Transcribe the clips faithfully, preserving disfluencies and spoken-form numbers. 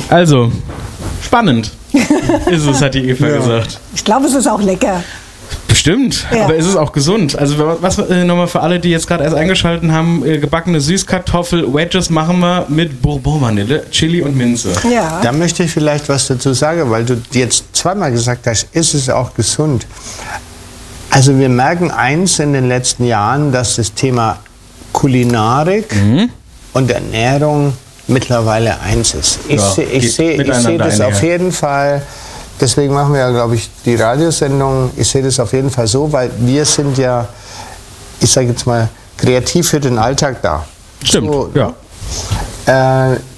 Also, spannend ist es, hat die Eva ja. gesagt. Ich glaube, es ist auch lecker. Bestimmt, ja. aber ist es auch gesund? Also was äh, nochmal für alle, die jetzt gerade erst eingeschaltet haben, äh, gebackene Süßkartoffel-Wedges machen wir mit Bourbon-Vanille, Chili und Minze. Ja. Da möchte ich vielleicht was dazu sagen, weil du jetzt zweimal gesagt hast, ist es auch gesund. Also wir merken eins in den letzten Jahren, dass das Thema Kulinarik mhm. und Ernährung mittlerweile eins ist. Ich ja, sehe ich seh, ich seh das auf jeden Fall. Deswegen machen wir ja, glaube ich, die Radiosendung. Ich sehe das auf jeden Fall so, weil wir sind ja, ich sage jetzt mal, kreativ für den Alltag da. Stimmt, so, ja. Äh,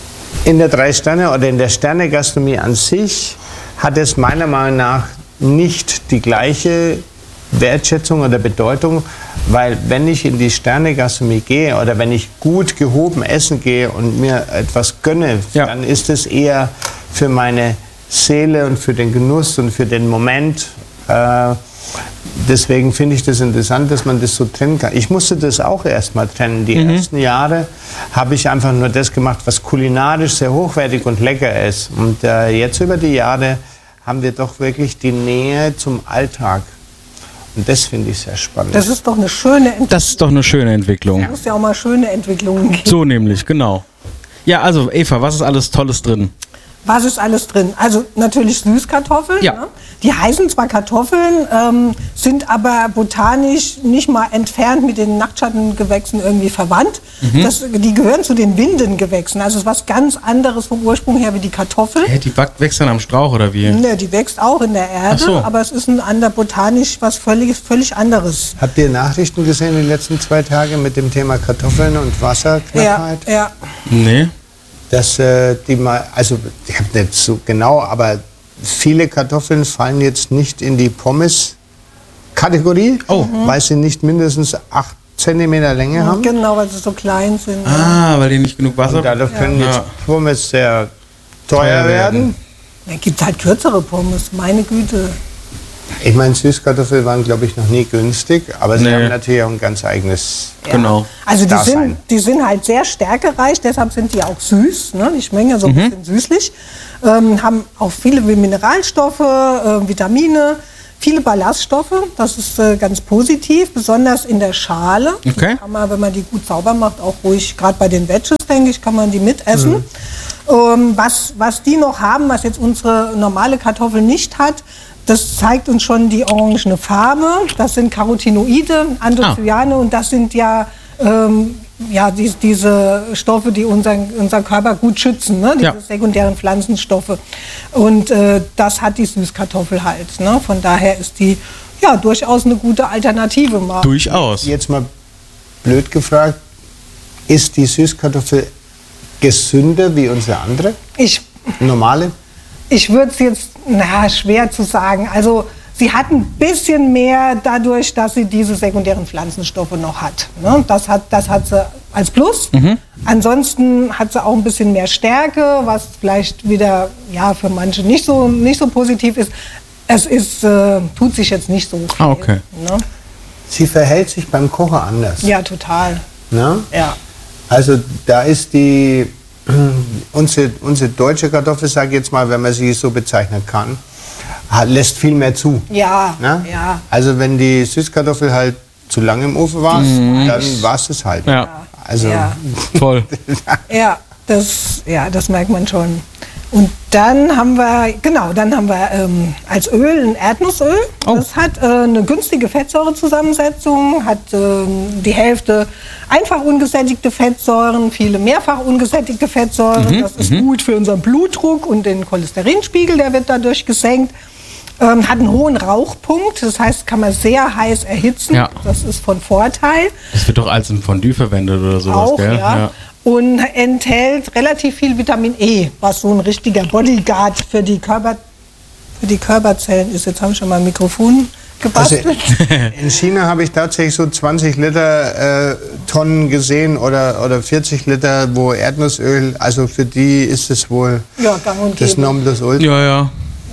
in der Drei-Sterne- oder in der Sterne-Gastronomie an sich hat es meiner Meinung nach nicht die gleiche Wertschätzung oder Bedeutung, weil wenn ich in die Sterne-Gastronomie gehe oder wenn ich gut gehoben essen gehe und mir etwas gönne, ja. dann ist es eher für meine Seele und für den Genuss und für den Moment. Äh, deswegen finde ich das interessant, dass man das so trennen kann. Ich musste das auch erst mal trennen. Die mhm. ersten Jahre habe ich einfach nur das gemacht, was kulinarisch sehr hochwertig und lecker ist. Und äh, jetzt über die Jahre haben wir doch wirklich die Nähe zum Alltag. Und das finde ich sehr spannend. Das ist doch eine schöne Entwicklung. Das ist doch eine schöne Entwicklung. Es muss ja auch mal schöne Entwicklungen geben. So nämlich, genau. Ja, also Eva, was ist alles Tolles drin? Was ist alles drin? Also natürlich Süßkartoffeln. Ja. Ne? Die heißen zwar Kartoffeln, ähm, sind aber botanisch nicht mal entfernt mit den Nachtschattengewächsen irgendwie verwandt. Mhm. Das, die gehören zu den Windengewächsen. Also es ist was ganz anderes vom Ursprung her wie die Kartoffel. Hä, die wächst dann am Strauch oder wie? Ne, die wächst auch in der Erde, so. aber es ist ein ander, botanisch was völlig, völlig anderes. Habt ihr Nachrichten gesehen in den letzten zwei Tagen mit dem Thema Kartoffeln und Wasserknappheit? Ja, ja. Nee. Dass äh, die mal, also ich habe nicht so genau, aber viele Kartoffeln fallen jetzt nicht in die Pommes-Kategorie, oh. weil sie nicht mindestens acht Zentimeter Länge ja, haben. Genau, weil sie so klein sind. Ah, ja. weil die nicht genug Wasser haben. Und dadurch können ja. jetzt Pommes sehr teuer, teuer werden. Es gibt halt kürzere Pommes, meine Güte. Ich meine, Süßkartoffeln waren, glaube ich, noch nie günstig, aber sie nee. haben natürlich auch ein ganz eigenes ja. Genau. Also die sind, die sind halt sehr stärkereich, deshalb sind die auch süß, ne? Die schmecken ja so ein mhm. bisschen süßlich, ähm, haben auch viele Mineralstoffe, äh, Vitamine, viele Ballaststoffe, das ist äh, ganz positiv, besonders in der Schale. Okay. Die kann man, wenn man die gut sauber macht, auch ruhig, gerade bei den Wedges, denke ich, kann man die mitessen. Mhm. Ähm, was, was die noch haben, was jetzt unsere normale Kartoffel nicht hat, das zeigt uns schon die orangene Farbe. Das sind Carotinoide, Anthocyane ah. und das sind ja, ähm, ja die, diese Stoffe, die unseren, unseren Körper gut schützen, ne? Diese ja. sekundären Pflanzenstoffe. Und äh, das hat die Süßkartoffel halt. Ne? Von daher ist die ja durchaus eine gute Alternative. Mal. Durchaus. Jetzt mal blöd gefragt, ist die Süßkartoffel gesünder wie unsere andere? Ich, normale? Ich würde es jetzt, na, schwer zu sagen. Also sie hat ein bisschen mehr dadurch, dass sie diese sekundären Pflanzenstoffe noch hat. Ne? Das hat, das hat sie als Plus. Mhm. Ansonsten hat sie auch ein bisschen mehr Stärke, was vielleicht wieder ja, für manche nicht so, nicht so positiv ist. Es ist, äh, tut sich jetzt nicht so viel. Ah, okay. Ne? Sie verhält sich beim Kochen anders. Ja, total. Ne? Ja. Also da ist die... Unsere, unsere deutsche Kartoffel, sage ich jetzt mal, wenn man sie so bezeichnen kann, hat, lässt viel mehr zu. Ja, ne? ja. Also wenn die Süßkartoffel halt zu lange im Ofen war, mhm. dann war es es halt. Ja. Also ja. Toll. Ja, das, ja, das merkt man schon. Und dann haben wir, genau, dann haben wir ähm, als Öl ein Erdnussöl. Oh. Das hat äh, eine günstige Fettsäurezusammensetzung, hat äh, die Hälfte einfach ungesättigte Fettsäuren, viele mehrfach ungesättigte Fettsäuren. Mhm. Das ist mhm. gut für unseren Blutdruck und den Cholesterinspiegel, der wird dadurch gesenkt. Ähm, hat einen hohen Rauchpunkt, das heißt, kann man sehr heiß erhitzen. Ja. Das ist von Vorteil. Das wird doch als ein Fondue verwendet oder sowas, auch, gell? Ja. Ja. Und enthält relativ viel Vitamin E, was so ein richtiger Bodyguard für die, Körper, für die Körperzellen ist. Jetzt haben wir schon mal ein Mikrofon gebastelt. Also in China habe ich tatsächlich so zwanzig Liter äh, Tonnen gesehen oder, oder vierzig Liter, wo Erdnussöl, also für die ist es wohl ja, gang und das gäbe. Nonplusultra. Ja, ja.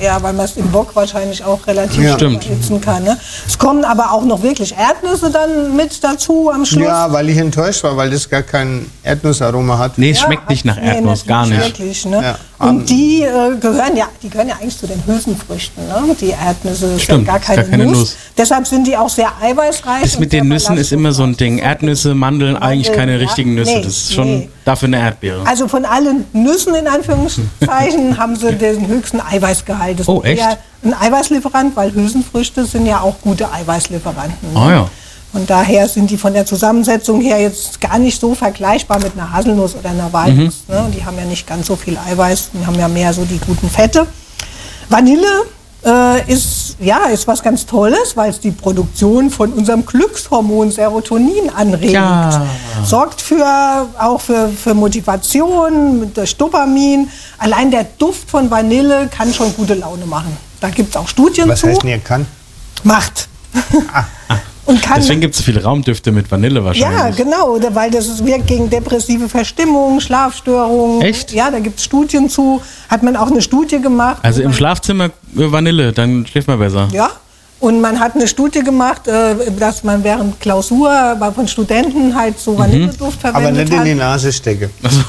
Ja, weil man es im Bock wahrscheinlich auch relativ Ja. schnell erhitzen kann. Ne? Es kommen aber auch noch wirklich Erdnüsse dann mit dazu am Schluss. Ja, weil ich enttäuscht war, weil das gar kein Erdnussaroma hat. Nee, es Ja, schmeckt nicht nach nee, Erdnuss, nicht gar nicht. Wirklich, ne? Ja. Und die äh, gehören ja, die gehören ja eigentlich zu den Hülsenfrüchten, ne? Die Erdnüsse, das ist Stimmt, ja gar ist keine, gar keine Nuss. Nuss. Deshalb sind die auch sehr eiweißreich. Das und mit sehr den Nüssen ist immer so ein Ding. Erdnüsse, Mandeln, eigentlich keine ja. richtigen Nüsse. Nee, Das ist schon nee. dafür eine Erdbeere. Also von allen Nüssen in Anführungszeichen haben sie den höchsten Eiweißgehalt. Das Oh, ist echt? eher ein Eiweißlieferant, weil Hülsenfrüchte sind ja auch gute Eiweißlieferanten. Ne? Ah ja. Und daher sind die von der Zusammensetzung her jetzt gar nicht so vergleichbar mit einer Haselnuss oder einer Walnuss. Mhm. Ne? Die haben ja nicht ganz so viel Eiweiß, die haben ja mehr so die guten Fette. Vanille äh, ist, ja, ist was ganz Tolles, weil es die Produktion von unserem Glückshormon Serotonin anregt. Ja. Sorgt für, auch für, für Motivation, mit der Dopamin. Allein der Duft von Vanille kann schon gute Laune machen. Da gibt es auch Studien Was zu. heißt denn ihr kann? Macht. Ah. Und kann Deswegen gibt es so viele Raumdüfte mit Vanille ja, wahrscheinlich. genau, oder weil das ist- wirkt gegen depressive Verstimmung, Schlafstörungen. Echt? Ja, da gibt es Studien zu. Hat man auch eine Studie gemacht. Also im Schlafzimmer äh, Vanille, dann schläft man besser. Ja. Und man hat eine Studie gemacht, äh, dass man während Klausur bei- von Studenten halt so Vanilleduft Aber verwendet nicht in hat. die Nase stecke.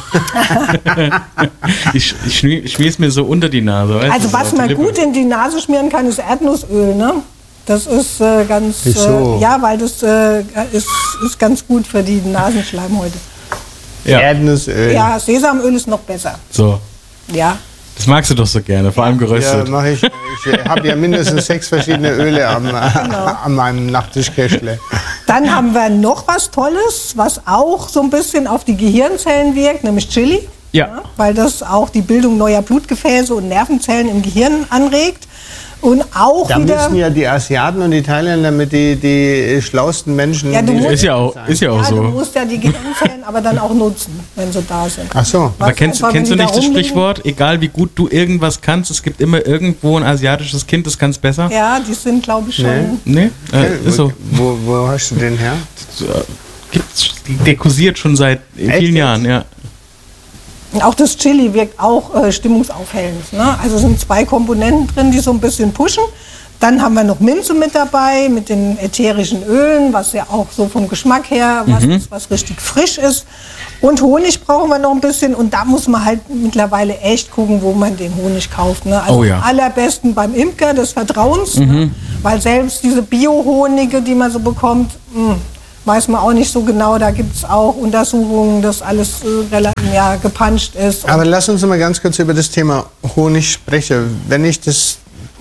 Ich, ich, schmier, ich schmier es mir so unter die Nase. Weißt Also du, was auf die man Lippe. gut in die Nase schmieren kann, ist Erdnussöl, ne? Das ist äh, ganz, Wieso? äh, ja, weil das äh, ist, ist ganz gut für die Nasenschleimhäute. Ja, Erdnussöl. Ja, Sesamöl ist noch besser. so. Ja. Das magst du doch so gerne, vor allem Ja, geröstet. mache ich. Ich habe ja mindestens sechs verschiedene Öle am, an meinem Nachttischkästle. Dann haben wir noch was Tolles, was auch so ein bisschen auf die Gehirnzellen wirkt, nämlich Chili. Ja. Weil das auch die Bildung neuer Blutgefäße und Nervenzellen im Gehirn anregt. Und auch Da wieder. müssen ja die Asiaten und die Thailänder mit die, die schlausten Menschen. Ja, du die- musst- Ist ja auch, ist ja auch ja, du so. musst ja die Gehirnzellen aber dann auch nutzen, wenn sie da sind. Ach so. Aber Weißt kennst, einfach, kennst du wenn die nicht da das rumliegen? Sprichwort, egal wie gut du irgendwas kannst, es gibt immer irgendwo ein asiatisches Kind, das kann es besser? Ja, die sind, glaube ich, schon. Nee. Nee, äh, ist so. Wo, wo hast du den her? Gibt's, der kursiert schon seit vielen Echt jetzt? Jahren, ja. Und auch das Chili wirkt auch äh, stimmungsaufhellend. Ne? Also sind zwei Komponenten drin, die so ein bisschen pushen. Dann haben wir noch Minze mit dabei, mit den ätherischen Ölen, was ja auch so vom Geschmack her was Mhm. ist, was richtig frisch ist. Und Honig brauchen wir noch ein bisschen. Und da muss man halt mittlerweile echt gucken, wo man den Honig kauft. Ne? Also Oh ja. am allerbesten beim Imker des Vertrauens. Ne? Weil selbst diese Bio-Honige, die man so bekommt, mh, weiß man auch nicht so genau. Da gibt es auch Untersuchungen, dass alles äh, relativ ja, gepanscht ist. Aber lass uns mal ganz kurz über das Thema Honig sprechen. Wenn ich das.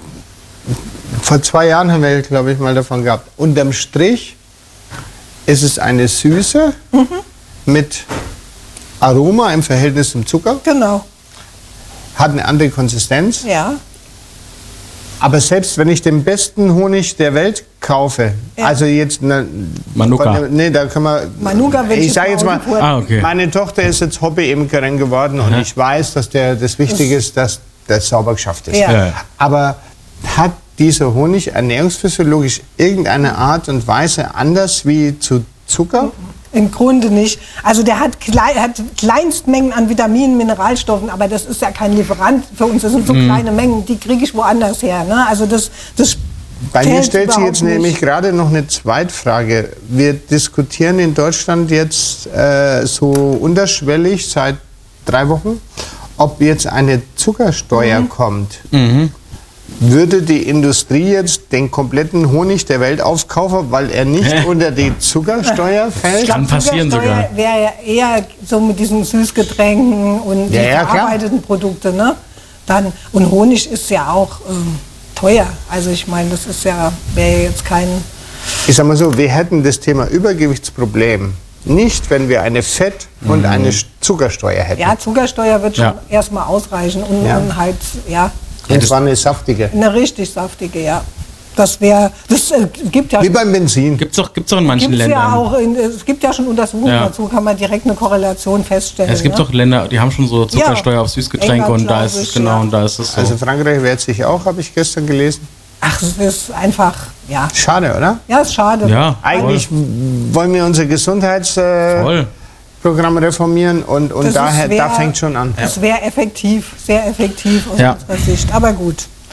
Vor zwei Jahren haben wir, glaube ich, mal davon gehabt. Unterm Strich ist es eine Süße Mhm. mit Aroma im Verhältnis zum Zucker, Genau, hat eine andere Konsistenz. ja. Aber selbst wenn ich den besten Honig der Welt kaufe, Ja. also jetzt ne, Manuka. von dem- nee, da können wir. Manuka will ich ich jetzt sage jetzt mal, außen vor- Ah, okay. meine Tochter ist jetzt Hobby-Imkerin geworden und Aha. ich weiß, dass der das Wichtige ist, dass der sauber geschafft ist. Ja. Ja. Aber hat dieser Honig ernährungsphysiologisch irgendeine Art und Weise anders wie zu Zucker? Im Grunde nicht. Also der hat, klei hat Kleinstmengen an Vitaminen, Mineralstoffen, aber das ist ja kein Lieferant für uns. Das sind so Mhm. kleine Mengen, die kriege ich woanders her. Ne? Also das, das Bei mir zählt stellt sich überhaupt jetzt nämlich nicht. gerade noch eine Zweitfrage. Wir diskutieren in Deutschland jetzt äh, so unterschwellig seit drei Wochen, ob jetzt eine Zuckersteuer Mhm. kommt. Würde die Industrie jetzt den kompletten Honig der Welt aufkaufen, weil er nicht Hä? unter die Zuckersteuer Ich fällt? glaub, Kann passieren Zuckersteuer sogar. wäre ja eher so mit diesen Süßgetränken und Ja, die ja, klar. verarbeiteten Produkte. Ne? Dann, und Honig ist ja auch ähm, teuer. Also ich meine, das ist ja, wäre jetzt kein... Ich sag mal so, wir hätten das Thema Übergewichtsproblem nicht, wenn wir eine Fett- und eine Zuckersteuer hätten. Ja, Zuckersteuer wird schon Ja. erstmal ausreichen und, Ja. und halt, ja, Und zwar eine saftige. eine richtig saftige, ja. Das wäre, das äh, gibt ja Wie beim Benzin. Gibt's doch, gibt's doch in manchen gibt's Ländern. ja auch in, es gibt ja schon Untersuchungen Ja. dazu, kann man direkt eine Korrelation feststellen. Es gibt ne? doch Länder, die haben schon so Zuckersteuer Ja. auf Süßgetränke England, und da glaub ist es ich, genau ja. und da ist es so. Also Frankreich wehrt sich auch, habe ich gestern gelesen. Ach, es ist einfach, ja. Schade, oder? Ja, ist schade. ja, Eigentlich wollen wir unser Gesundheitsprogramm voll. reformieren und, und Das daher, ist da wer- fängt schon an. Es wäre effektiv, sehr effektiv aus Ja. unserer Sicht. Aber gut.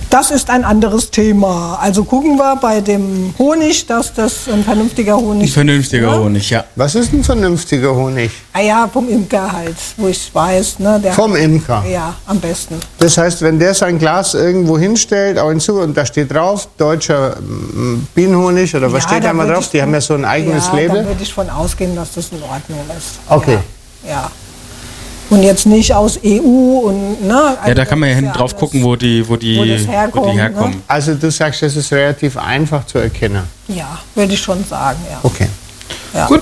Das ist ein anderes Thema. Also gucken wir bei dem Honig, dass das ein vernünftiger Honig Ein ist. vernünftiger ne? Honig, ja. Was ist ein vernünftiger Honig? Ah ja, vom Imker halt, wo ich weiß. Ne, der Vom Imker? Ja, am besten. Das heißt, wenn der sein Glas irgendwo hinstellt, auch in Zucker, und da steht drauf, deutscher mm, Bienenhonig, oder was Ja, steht da mal drauf? ich, Die haben ja so ein eigenes ja, Label. Da würde ich von ausgehen, dass das in Ordnung ist. Okay. Ja. ja. Und jetzt nicht aus E U und ne. Also Ja, da kann man ja das ist hinten drauf alles, gucken, wo die, wo die, wo das herkommt, wo die herkommen. ne? Also du sagst, das ist relativ einfach zu erkennen. Ja, würde ich schon sagen, ja. Okay. ja. Gut.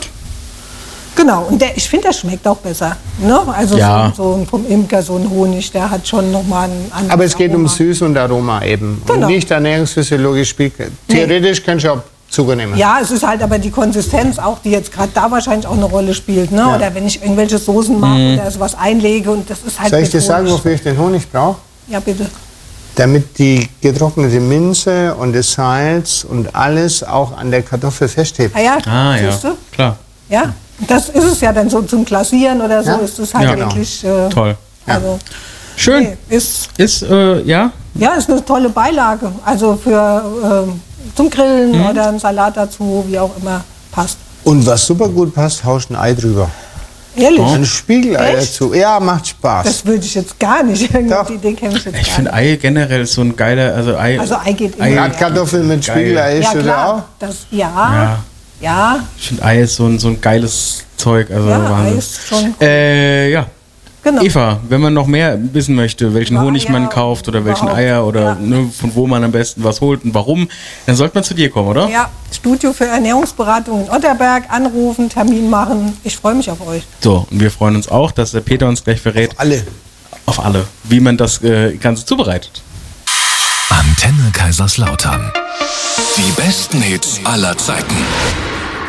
Genau, und der, ich finde, der schmeckt auch besser. Ne? Also Ja. so, so ein- vom Imker, so ein Honig, der hat schon nochmal einen anderen Aber es geht um Aroma. Süß und Aroma eben. Genau. Und nicht ernährungsphysiologisch. spielt- Theoretisch kannst du auch Zucker nehmen. Ja, es ist halt aber die Konsistenz auch, die jetzt gerade da wahrscheinlich auch eine Rolle spielt. Ne? Ja. Oder wenn ich irgendwelche Soßen mache oder sowas einlege und das ist halt Soll ich dir mit sagen, Honig. wofür ich den Honig brauche? Ja, bitte. Damit die getrocknete Minze und das Salz und alles auch an der Kartoffel festhebt. Ah ja, Ah ja, siehst du? klar. Ja, das ist es ja dann so zum Glasieren oder so, Ja. ist es halt Ja, genau. wirklich äh, Toll. Also, Schön. nee, ist, Ist, äh, ja, ja, ist eine tolle Beilage. Also für ähm, zum Grillen Mhm. oder einen Salat dazu, wie auch immer passt. Und was super gut passt, haust ein Ei drüber. Ehrlich? Ein Spiegelei Echt? dazu. Ja, macht Spaß. Das würde ich jetzt gar nicht. Irgendwie Doch. die Idee kenne ich jetzt ich gar finde nicht. Ei generell ist so ein geiler, also Ei. Also Ei geht Ei- immer. Bratkartoffeln mit Geil. Spiegelei Ja ist das klar, auch. das, ja, Ja. ja, Ich finde Ei ist so ein, so ein geiles Zeug. Also ja, Ei Wahnsinn. ist schon, Äh, ja. genau. Eva, wenn man noch mehr wissen möchte, welchen Über Honig Eier man kauft oder welchen überhaupt, Eier oder ja. ne, von wo man am besten was holt und warum, dann sollte man zu dir kommen, oder? Ja, Studio für Ernährungsberatung in Otterberg, anrufen, Termin machen. Ich freue mich auf euch. So, und wir freuen uns auch, dass der Peter uns gleich verrät, Alle. auf alle, wie man das äh, Ganze zubereitet. Antenne Kaiserslautern. Die besten Hits aller Zeiten.